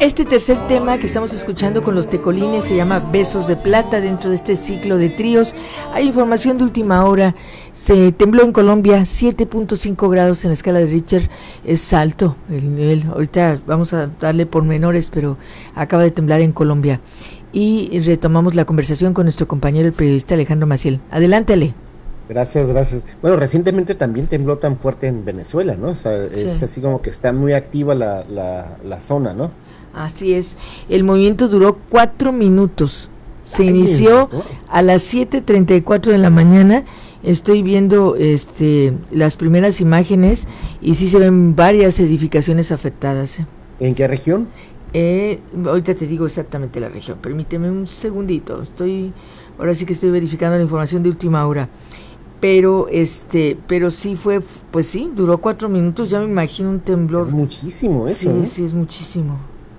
Este tercer tema que estamos escuchando con los tecolines se llama Besos de Plata. Dentro de este ciclo de tríos hay información de última hora. Se tembló en Colombia, 7.5 grados en la escala de Richter. Es alto el nivel. Ahorita vamos a darle pormenores, pero acaba de temblar en Colombia. Y retomamos la conversación con nuestro compañero, el periodista Alejandro Maciel. Adelántale. Gracias. Bueno, recientemente también tembló tan fuerte en Venezuela, ¿no? O sea, es así como que está muy activa la zona, ¿no? Así es. El movimiento duró 4 minutos. Se inició a las 7:34 de la mañana. Estoy viendo las primeras imágenes y sí se ven varias edificaciones afectadas. ¿En qué región? Ahorita te digo exactamente la región. Permíteme un segundito. Ahora sí que estoy verificando la información de última hora. Pero sí fue, pues sí, duró 4 minutos. Ya me imagino un temblor. Es muchísimo eso. Sí, sí, es muchísimo.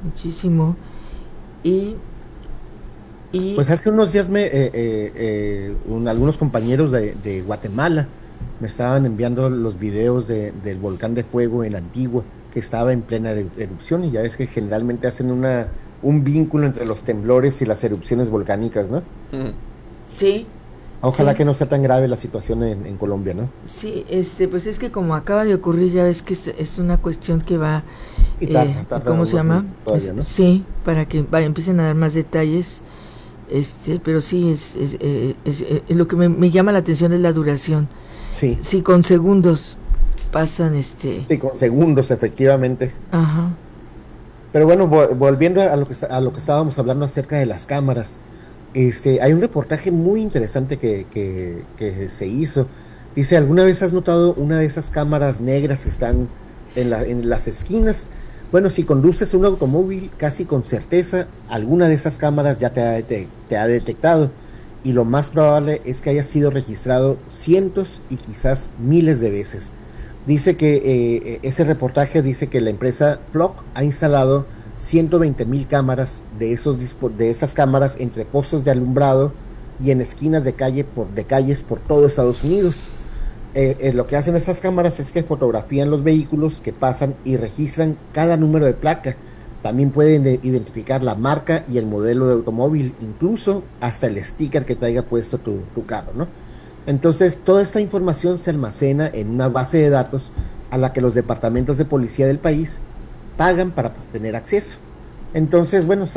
Y pues hace unos días algunos compañeros de Guatemala me estaban enviando los videos del volcán de fuego en Antigua, que estaba en plena erupción, y ya ves que generalmente hacen un vínculo entre los temblores y las erupciones volcánicas, ¿no? Sí. Ojalá sí. que no sea tan grave la situación en Colombia, ¿no? Sí, pues es que como acaba de ocurrir, ya ves que es una cuestión que va, sí, ¿cómo se llama? Todavía, ¿no? Sí, para que empiecen a dar más detalles, pero sí, es lo que me llama la atención es la duración. Sí. Sí, con segundos pasan Sí, con segundos, efectivamente. Ajá. Pero bueno, volviendo a lo que estábamos hablando acerca de las cámaras, hay un reportaje muy interesante que se hizo. Dice, ¿alguna vez has notado una de esas cámaras negras que están en las esquinas? Bueno, si conduces un automóvil, casi con certeza, alguna de esas cámaras ya te ha detectado. Y lo más probable es que haya sido registrado cientos y quizás miles de veces. Dice que ese reportaje dice que la empresa Flock ha instalado 120,000 cámaras de esas cámaras entre postes de alumbrado y en esquinas de calles por todo Estados Unidos. Lo que hacen esas cámaras es que fotografían los vehículos que pasan y registran cada número de placa. También pueden identificar la marca y el modelo de automóvil, incluso hasta el sticker que traiga puesto tu carro, ¿no? Entonces, toda esta información se almacena en una base de datos a la que los departamentos de policía del país pagan para tener acceso. Entonces, bueno,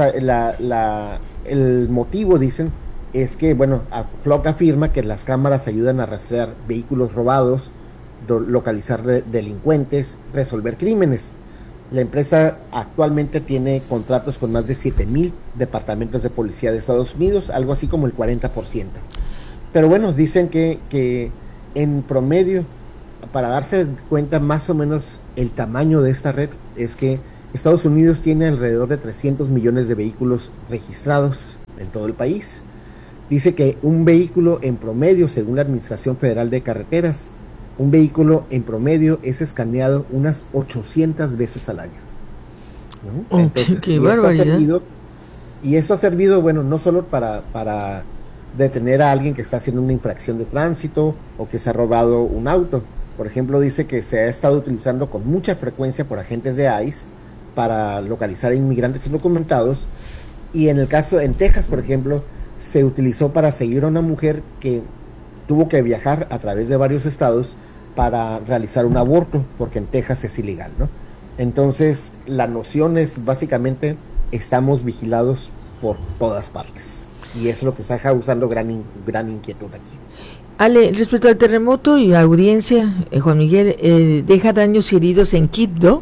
el motivo, dicen, es que, bueno, Flock afirma que las cámaras ayudan a rastrear vehículos robados, localizar delincuentes, resolver crímenes. La empresa actualmente tiene contratos con más de 7,000 departamentos de policía de Estados Unidos, algo así como el 40%. Pero bueno, dicen que en promedio, para darse cuenta más o menos el tamaño de esta red, es que Estados Unidos tiene alrededor de 300 millones de vehículos registrados en todo el país. Dice que un vehículo en promedio, según la Administración Federal de Carreteras, un vehículo en promedio es escaneado unas 800 veces al año, ¿no? Entonces, ¡Qué barbaridad! Y esto ha servido, bueno, no solo para detener a alguien que está haciendo una infracción de tránsito o que se ha robado un auto. Por ejemplo, dice que se ha estado utilizando con mucha frecuencia por agentes de ICE para localizar a inmigrantes indocumentados, y en el caso en Texas, por ejemplo, se utilizó para seguir a una mujer que tuvo que viajar a través de varios estados para realizar un aborto, porque en Texas es ilegal, ¿no? Entonces, la noción es básicamente estamos vigilados por todas partes, y eso es lo que está causando gran inquietud aquí. Ale, respecto al terremoto y audiencia, Juan Miguel, deja daños y heridos en Quibdó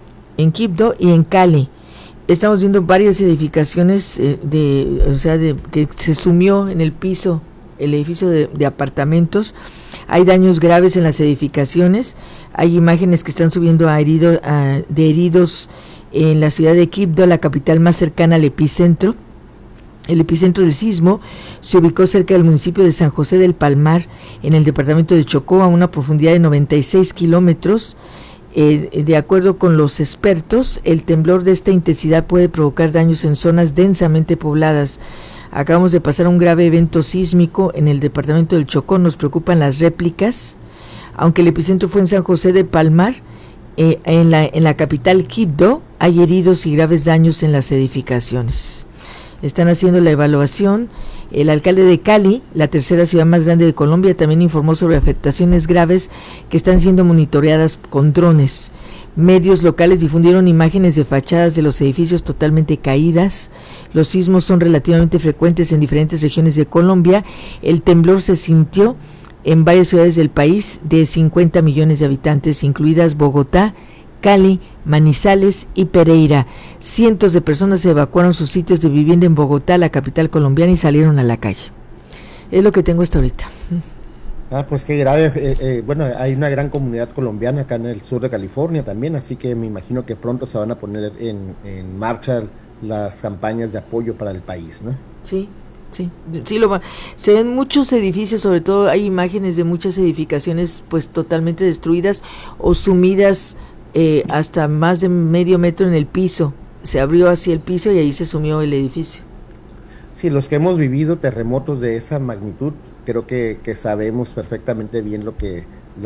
y en Cali. Estamos viendo varias edificaciones que se sumió en el piso el edificio de apartamentos. Hay daños graves en las edificaciones. Hay imágenes que están subiendo de heridos en la ciudad de Quibdó, la capital más cercana al epicentro. El epicentro del sismo se ubicó cerca del municipio de San José del Palmar, en el departamento de Chocó, a una profundidad de 96 kilómetros. De acuerdo con los expertos, el temblor de esta intensidad puede provocar daños en zonas densamente pobladas. Acabamos de pasar un grave evento sísmico en el departamento del Chocó. Nos preocupan las réplicas. Aunque el epicentro fue en San José de Palmar, en la capital Quibdó hay heridos y graves daños en las edificaciones. Están haciendo la evaluación. El alcalde de Cali, la tercera ciudad más grande de Colombia, también informó sobre afectaciones graves que están siendo monitoreadas con drones. Medios locales difundieron imágenes de fachadas de los edificios totalmente caídas. Los sismos son relativamente frecuentes en diferentes regiones de Colombia. El temblor se sintió en varias ciudades del país de 50 millones de habitantes, incluidas Bogotá, Cali, Manizales y Pereira. Cientos de personas evacuaron sus sitios de vivienda en Bogotá, la capital colombiana, y salieron a la calle. Es lo que tengo hasta ahorita. Pues qué grave. Bueno, hay una gran comunidad colombiana acá en el sur de California también, así que me imagino que pronto se van a poner en marcha las campañas de apoyo para el país, ¿no? Sí, se ven muchos edificios, sobre todo hay imágenes de muchas edificaciones pues totalmente destruidas o sumidas hasta más de medio metro en el piso. Se abrió hacia el piso y ahí se sumió el edificio. Sí, los que hemos vivido terremotos de esa magnitud, creo que sabemos perfectamente bien lo que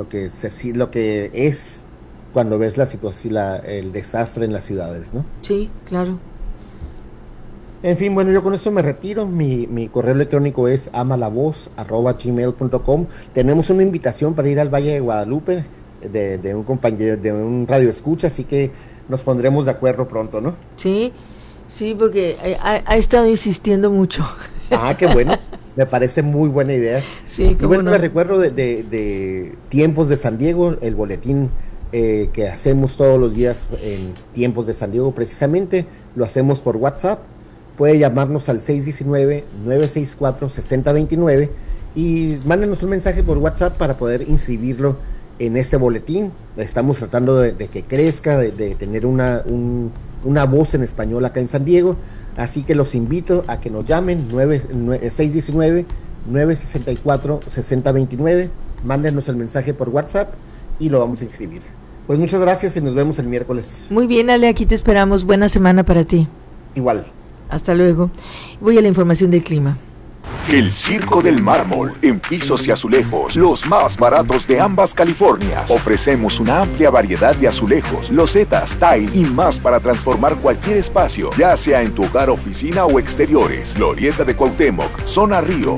es cuando ves la situación, el desastre en las ciudades, ¿no? Sí, claro. En fin, bueno, yo con esto me retiro. Mi correo electrónico es amalavoz@gmail.com. Tenemos una invitación para ir al Valle de Guadalupe de un compañero, de un radio escucha, así que nos pondremos de acuerdo pronto, ¿no? Sí, porque ha estado insistiendo mucho. Qué bueno. Me parece muy buena idea. Sí, y bueno, no. Me recuerdo de Tiempos de San Diego, el boletín que hacemos todos los días en Tiempos de San Diego, precisamente lo hacemos por WhatsApp. Puede llamarnos al 619-964-6029 y mándenos un mensaje por WhatsApp para poder inscribirlo en este boletín. Estamos tratando de que crezca, de tener una voz en español acá en San Diego, así que los invito a que nos llamen 619-964-6029, mándenos el mensaje por WhatsApp y lo vamos a inscribir. Pues muchas gracias y nos vemos el miércoles. Muy bien, Ale, aquí te esperamos. Buena semana para ti. Igual. Hasta luego. Voy a la información del clima. El Circo del Mármol, en pisos y azulejos, los más baratos de ambas Californias. Ofrecemos una amplia variedad de azulejos, losetas, tile y más para transformar cualquier espacio, ya sea en tu hogar, oficina o exteriores. Glorieta de Cuauhtémoc, Zona Río,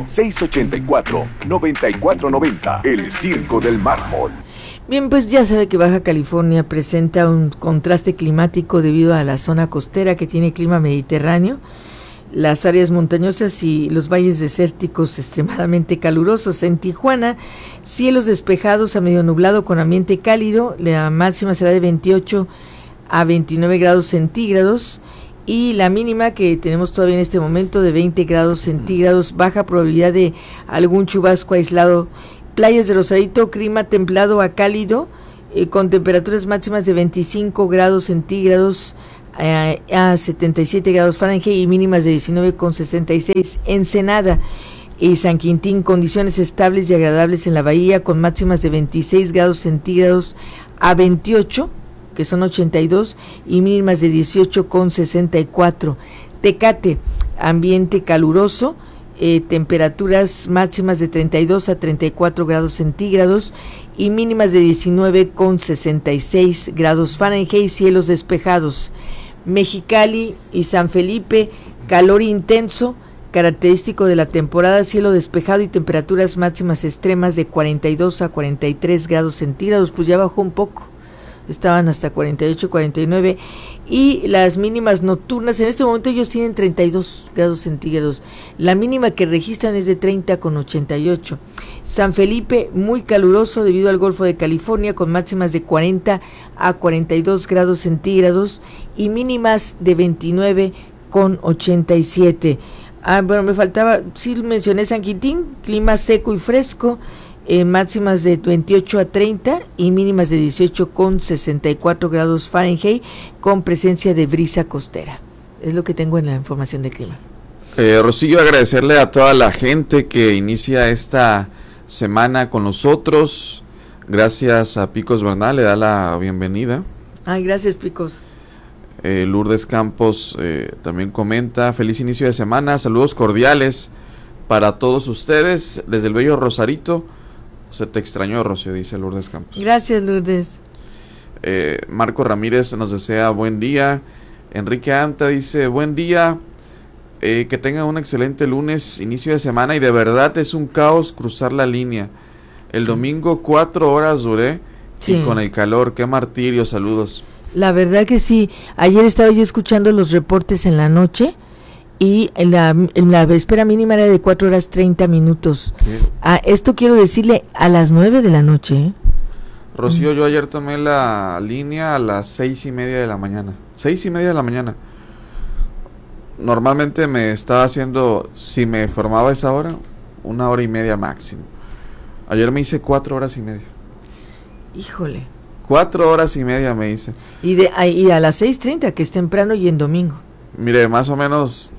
684-9490. El Circo del Mármol. Bien, pues ya sabe que Baja California presenta un contraste climático debido a la zona costera que tiene clima mediterráneo, las áreas montañosas y los valles desérticos extremadamente calurosos. En Tijuana, cielos despejados a medio nublado con ambiente cálido, la máxima será de 28 a 29 grados centígrados y la mínima que tenemos todavía en este momento de 20 grados centígrados, baja probabilidad de algún chubasco aislado. Playas de Rosarito, clima templado a cálido, con temperaturas máximas de 25 grados centígrados a 77 grados Fahrenheit y mínimas de 19,66. Ensenada y San Quintín, condiciones estables y agradables en la bahía, con máximas de 26 grados centígrados a 28, que son 82, y mínimas de 18,64. Tecate, ambiente caluroso, temperaturas máximas de 32 a 34 grados centígrados y mínimas de 19,66 grados Fahrenheit, cielos despejados. Mexicali y San Felipe, calor intenso, característico de la temporada, cielo despejado y temperaturas máximas extremas de 42 a 43 grados centígrados, pues ya bajó un poco. Estaban hasta 48, 49, y las mínimas nocturnas, en este momento ellos tienen 32 grados centígrados, la mínima que registran es de 30,88. San Felipe, muy caluroso debido al Golfo de California, con máximas de 40 a 42 grados centígrados y mínimas de 29,87. Bueno, me faltaba, sí mencioné San Quintín, clima seco y fresco, máximas de 28 a 30 y mínimas de 18,64 grados Fahrenheit, con presencia de brisa costera. Es lo que tengo en la información del clima. Rocío, agradecerle a toda la gente que inicia esta semana con nosotros. Gracias a Picos Bernal, le da la bienvenida. Ay, gracias, Picos. Lourdes Campos también comenta: feliz inicio de semana, saludos cordiales para todos ustedes desde el bello Rosarito. Se te extrañó, Rocío, dice Lourdes Campos. Gracias, Lourdes. Marco Ramírez nos desea buen día. Enrique Anta dice buen día, que tengan un excelente lunes, inicio de semana, y de verdad es un caos cruzar la línea. El domingo 4 horas duré, y con el calor, qué martirio, saludos. La verdad que sí, ayer estaba yo escuchando los reportes en la noche, y en la espera mínima era de 4 horas 30 minutos. Esto quiero decirle a las 9 de la noche. Rocío, yo ayer tomé la línea a las 6:30 de la mañana. 6:30 de la mañana. Normalmente me estaba haciendo, si me formaba esa hora, 1 hora y media máximo. Ayer me hice 4 horas y media. Híjole. 4 horas y media me hice. Y a las 6:30, que es temprano y en domingo. Mire, más o menos.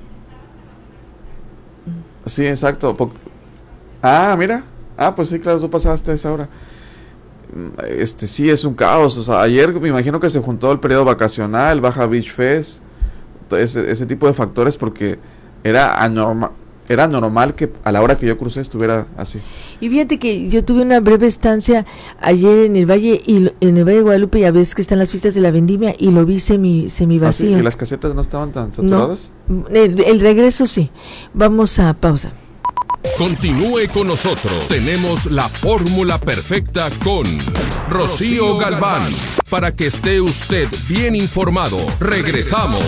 Sí, exacto. Mira. Pues sí, claro, tú pasaste a esa hora. Sí, es un caos. O sea, ayer me imagino que se juntó el periodo vacacional, Baja Beach Fest, ese tipo de factores, porque era normal que a la hora que yo crucé estuviera así. Y fíjate que yo tuve una breve estancia ayer en el Valle de Guadalupe, ya ves que están las fiestas de la vendimia, y lo vi semi vacío. ¿Y las casetas no estaban tan saturadas? No, el regreso sí. Vamos a pausa. Continúe con nosotros. Tenemos la fórmula perfecta con Rocío Galván, para que esté usted bien informado. Regresamos.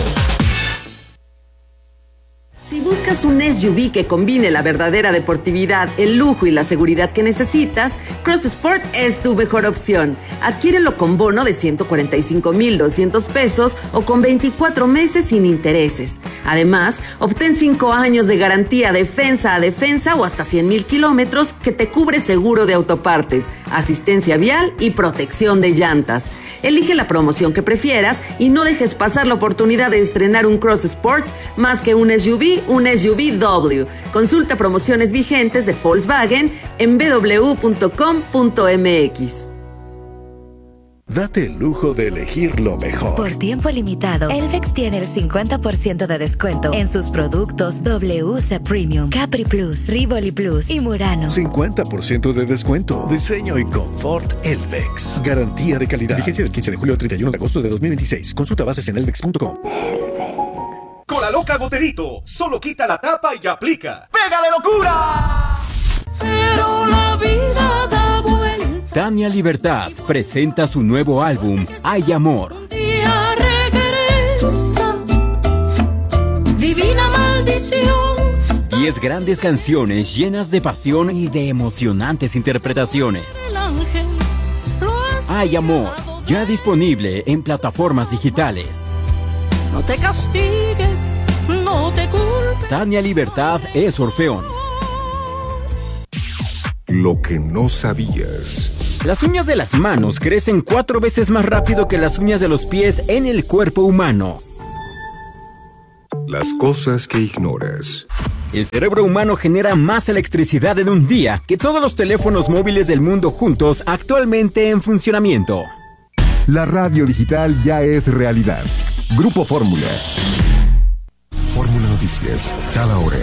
Si buscas un SUV que combine la verdadera deportividad, el lujo y la seguridad que necesitas, Cross Sport es tu mejor opción. Adquiérelo con bono de 145,200 pesos o con 24 meses sin intereses. Además, obtén 5 años de garantía defensa a defensa o hasta 100,000 kilómetros que te cubre seguro de autopartes, asistencia vial y protección de llantas. Elige la promoción que prefieras y no dejes pasar la oportunidad de estrenar un Cross Sport más que un SUV W. Consulta promociones vigentes de Volkswagen en www.com.mx. Date el lujo de elegir lo mejor. Por tiempo limitado, Elvex tiene el 50% de descuento en sus productos WC Premium, Capri Plus, Rivoli Plus y Murano. 50% de descuento. Diseño y confort Elvex. Garantía de calidad. Vigencia del 15 de julio al 31 de agosto de 2026. Consulta bases en elvex.com. Cola Loca Goterito. Solo quita la tapa y aplica. ¡Pega de locura! Pero la vida da vuelta. Tania Libertad presenta su nuevo álbum, Hay Amor. Un día regresa, divina maldición. 10 grandes canciones llenas de pasión y de emocionantes interpretaciones. Hay Amor, ya disponible en plataformas digitales. No te castigues, no te culpes. Tania Libertad es Orfeón. Lo que no sabías. Las uñas de las manos crecen 4 veces más rápido que las uñas de los pies en el cuerpo humano. Las cosas que ignoras. El cerebro humano genera más electricidad en un día que todos los teléfonos móviles del mundo juntos actualmente en funcionamiento. La radio digital ya es realidad. Grupo Fórmula. Fórmula Noticias, cada hora.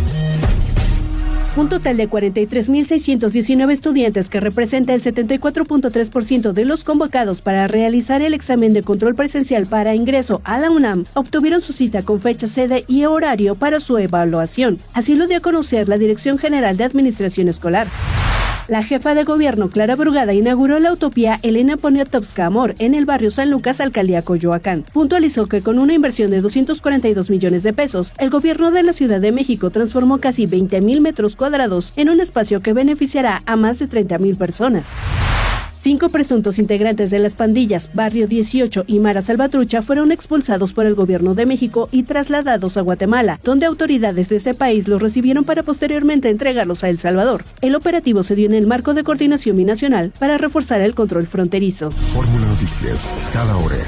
Un total de 43,619 estudiantes, que representa el 74.3% de los convocados para realizar el examen de control presencial para ingreso a la UNAM, obtuvieron su cita con fecha, sede y horario para su evaluación. Así lo dio a conocer la Dirección General de Administración Escolar. La jefa de gobierno, Clara Brugada, inauguró la utopía Elena Poniatowska Amor en el barrio San Lucas, alcaldía Coyoacán. Puntualizó que con una inversión de 242 millones de pesos, el gobierno de la Ciudad de México transformó casi 20,000 metros cuadrados en un espacio que beneficiará a más de 30,000 personas. 5 presuntos integrantes de las pandillas Barrio 18 y Mara Salvatrucha fueron expulsados por el gobierno de México y trasladados a Guatemala, donde autoridades de ese país los recibieron para posteriormente entregarlos a El Salvador. El operativo se dio en el marco de coordinación binacional para reforzar el control fronterizo. Fórmula Noticias, cada hora.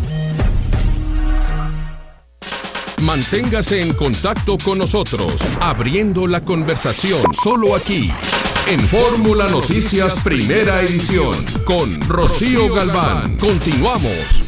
Manténgase en contacto con nosotros, abriendo la conversación, solo aquí, en Fórmula Noticias Primera Edición, con Rocío Galván. Continuamos.